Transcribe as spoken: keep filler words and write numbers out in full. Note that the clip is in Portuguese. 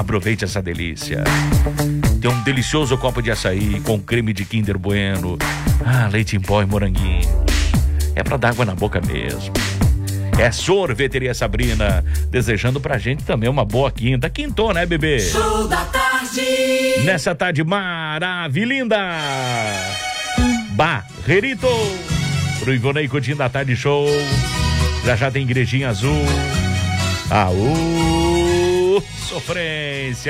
Aproveite essa delícia. Tem um delicioso copo de açaí com creme de Kinder Bueno. Ah, leite em pó e moranguinho. É pra dar água na boca mesmo. É Sorveteria Sabrina, desejando pra gente também uma boa quinta. Quintou, né, bebê? Show da tarde. Nessa tarde maravilhinda. Barrerito. Pro Ivonei curtindo a tarde show. Já já tem Igrejinha Azul. Aô, sofrência.